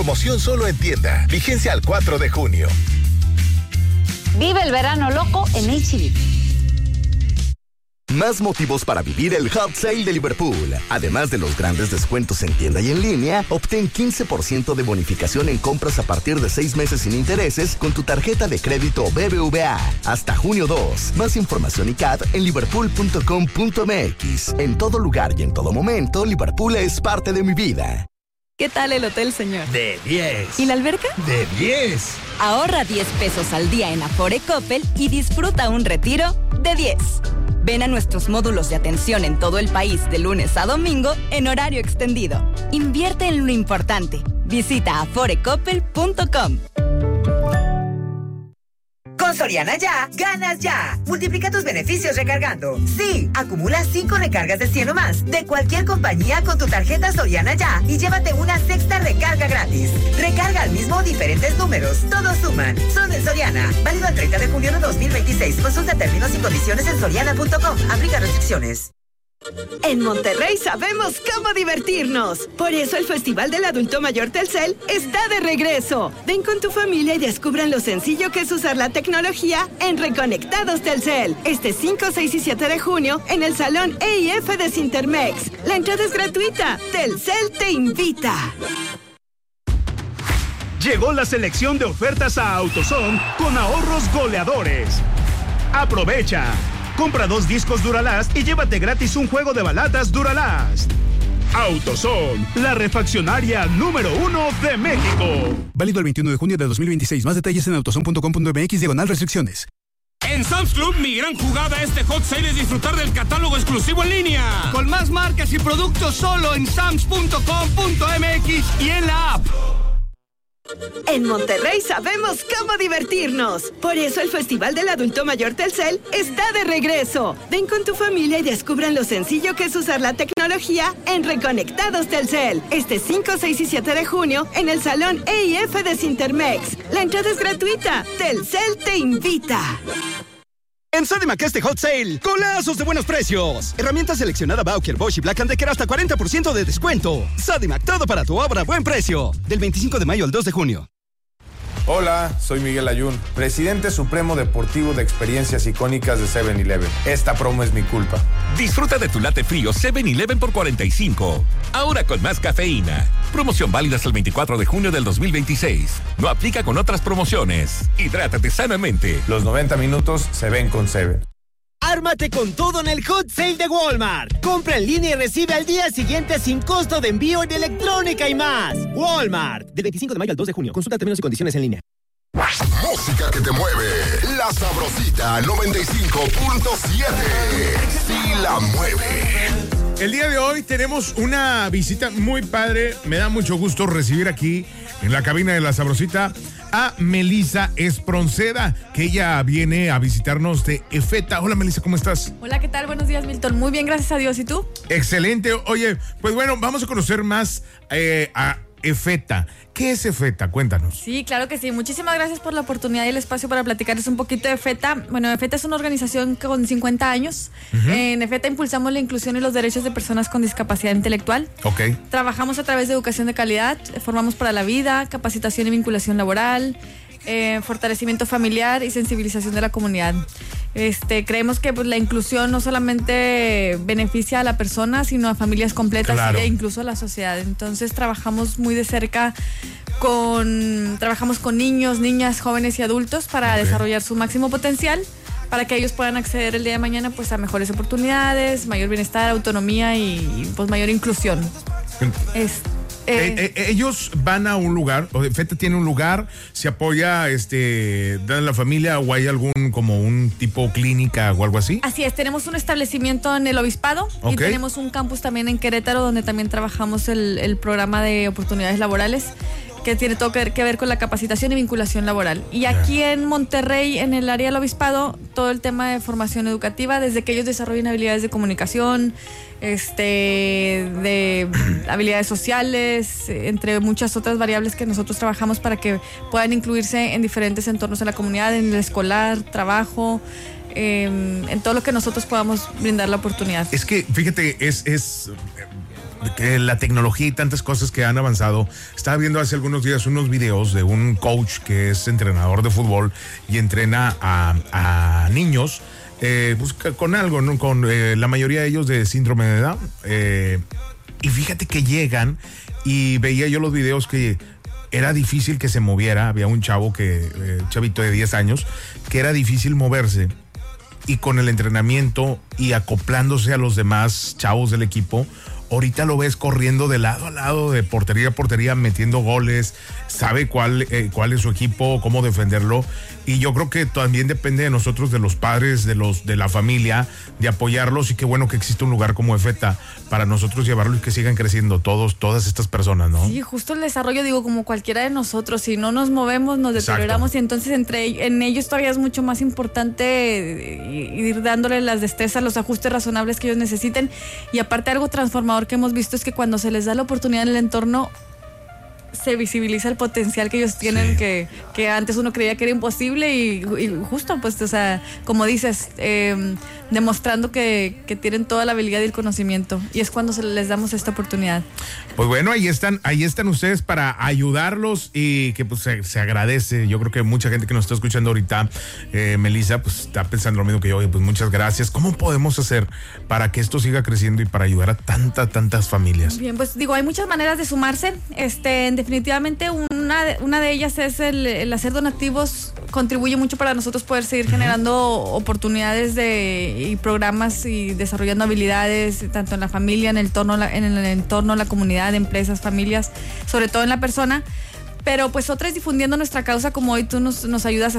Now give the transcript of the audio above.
Promoción solo en tienda. Vigencia al 4 de junio. Vive el verano loco en H-E-B. Más motivos para vivir el Hot Sale de Liverpool. Además de los grandes descuentos en tienda y en línea, obtén 15% de bonificación en compras a partir de 6 meses sin intereses con tu tarjeta de crédito BBVA. Hasta junio 2. Más información y CAD en liverpool.com.mx. En todo lugar y en todo momento, Liverpool es parte de mi vida. ¿Qué tal el hotel, señor? De 10. ¿Y la alberca? De 10. Ahorra 10 pesos al día en Afore Coppel y disfruta un retiro de 10. Ven a nuestros módulos de atención en todo el país de lunes a domingo en horario extendido. Invierte en lo importante. Visita aforecoppel.com. Con Soriana Ya, ganas ya. Multiplica tus beneficios recargando. Sí, acumula 5 recargas de 100 o más de cualquier compañía con tu tarjeta Soriana Ya y llévate una sexta recarga gratis. Recarga al mismo diferentes números. Todos suman. Son de Soriana. Válido al 30 de junio de 2026. Consulta términos y condiciones en soriana.com. Aplica restricciones. En Monterrey sabemos cómo divertirnos. Por eso el Festival del Adulto Mayor Telcel está de regreso. Ven con tu familia y descubran lo sencillo que es usar la tecnología en Reconectados Telcel. Este 5, 6 y 7 de junio en el Salón EIF de Cintermex. La entrada es gratuita. Telcel te invita. Llegó la selección de ofertas a AutoZone con ahorros goleadores. Aprovecha. Compra 2 discos Duralast y llévate gratis un juego de balatas Duralast. AutoZone, la refaccionaria número 1 de México. Válido el 21 de junio de 2026. Más detalles en autozone.com.mx/restricciones. En Sam's Club, mi gran jugada este Hot Sale es disfrutar del catálogo exclusivo en línea. Con más marcas y productos solo en sams.com.mx y en la app. En Monterrey sabemos cómo divertirnos. Por eso el Festival del Adulto Mayor Telcel está de regreso. Ven con tu familia y descubran lo sencillo que es usar la tecnología en Reconectados Telcel. Este 5, 6 y 7 de junio en el Salón EIF de Cintermex. La entrada es gratuita. Telcel te invita. En Sodimac este Hot Sale, golazos de buenos precios. Herramienta seleccionada Bauker, Bosch y Black & Decker hasta 40% de descuento. Sodimac, todo para tu obra a buen precio. Del 25 de mayo al 2 de junio. Hola, soy Miguel Ayun, presidente supremo deportivo de experiencias icónicas de 7-Eleven. Esta promo es mi culpa. Disfruta de tu latte frío 7-Eleven por $45. Ahora con más cafeína. Promoción válida hasta el 24 de junio del 2026. No aplica con otras promociones. Hidrátate sanamente. Los 90 minutos se ven con 7. Ármate con todo en el Hot Sale de Walmart. Compra en línea y recibe al día siguiente sin costo de envío en electrónica y más. Walmart. Del 25 de mayo al 2 de junio. Consulta términos y condiciones en línea. Música que te mueve. La Sabrosita 95.7. Sí la mueve. El día de hoy tenemos una visita muy padre. Me da mucho gusto recibir aquí en la cabina de La Sabrosita a Melissa Espronceda, que ella viene a visitarnos de EFETA. Hola Melissa, ¿cómo estás? Hola, ¿qué tal? Buenos días, Milton. Muy bien, gracias a Dios. ¿Y tú? Excelente. Oye, pues bueno, vamos a conocer más a EFETA. ¿Qué es EFETA? Cuéntanos. Sí, claro que sí. Muchísimas gracias por la oportunidad y el espacio para platicarles un poquito de EFETA. Bueno, EFETA es una organización con 50 años. En EFETA impulsamos la inclusión y los derechos de personas con discapacidad intelectual. Ok. Trabajamos a través de educación de calidad, formamos para la vida, capacitación y vinculación laboral, fortalecimiento familiar y sensibilización de la comunidad. Creemos que pues, la inclusión no solamente beneficia a la persona, sino a familias completas, claro, e incluso a la sociedad. Entonces trabajamos muy de cerca trabajamos con niños, niñas, jóvenes y adultos para desarrollar su máximo potencial, para que ellos puedan acceder el día de mañana pues a mejores oportunidades, mayor bienestar, autonomía y pues mayor inclusión. Ellos van a un lugar, EFETA tiene un lugar, se apoya dan la familia o hay algún como un tipo clínica o algo así. Así es, tenemos un establecimiento en el Obispado y tenemos un campus también en Querétaro donde también trabajamos el programa de oportunidades laborales, que tiene todo que ver con la capacitación y vinculación laboral. Y aquí en Monterrey, en el área del Obispado, todo el tema de formación educativa, desde que ellos desarrollen habilidades de comunicación, de habilidades sociales, entre muchas otras variables que nosotros trabajamos para que puedan incluirse en diferentes entornos de la comunidad, en el escolar, trabajo, en todo lo que nosotros podamos brindar la oportunidad. Es que, fíjate, la tecnología y tantas cosas que han avanzado. Estaba viendo hace algunos días unos videos de un coach que es entrenador de fútbol y entrena a niños con algo, ¿no? Con la mayoría de ellos de síndrome de Down. Y fíjate que llegan y veía yo los videos que era difícil que se moviera. Había un chavo chavito de 10 años, que era difícil moverse. Y con el entrenamiento y acoplándose a los demás chavos del equipo, ahorita lo ves corriendo de lado a lado, de portería a portería, metiendo goles, sabe cuál es su equipo, cómo defenderlo. Y yo creo que también depende de nosotros, de los padres, de la familia, de apoyarlos. Y qué bueno que existe un lugar como EFETA para nosotros llevarlo y que sigan creciendo todas estas personas, ¿no? Sí, justo el desarrollo, digo, como cualquiera de nosotros, si no nos movemos, nos deterioramos. Exacto. Y entonces en ellos todavía es mucho más importante ir dándole las destrezas, los ajustes razonables que ellos necesiten. Y aparte, algo transformador que hemos visto es que cuando se les da la oportunidad en el entorno, se visibiliza el potencial que ellos tienen, sí, que antes uno creía que era imposible y justo, pues, o sea, como dices, demostrando que tienen toda la habilidad y el conocimiento, y es cuando les damos esta oportunidad. Pues bueno, ahí están ustedes para ayudarlos y que pues se agradece. Yo creo que mucha gente que nos está escuchando ahorita, Melissa, pues está pensando lo mismo que yo. Oye, pues muchas gracias. ¿Cómo podemos hacer para que esto siga creciendo y para ayudar a tantas familias? Bien, pues digo, hay muchas maneras de sumarse. Definitivamente una de ellas es el hacer donativos. Contribuye mucho para nosotros poder seguir generando oportunidades y programas y desarrollando habilidades tanto en la familia, en el entorno, la comunidad, empresas, familias, sobre todo en la persona. Pero pues otra es difundiendo nuestra causa, como hoy tú nos ayudas a